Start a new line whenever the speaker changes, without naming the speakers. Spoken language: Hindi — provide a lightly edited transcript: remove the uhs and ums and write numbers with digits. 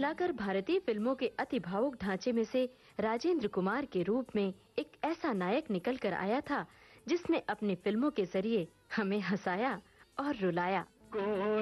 मिलाकर भारतीय फिल्मों के अति भावुक ढांचे में से राजेंद्र कुमार के रूप में एक ऐसा नायक निकल कर आया था जिसने अपनी फिल्मों के जरिए हमें हंसाया और रुलाया।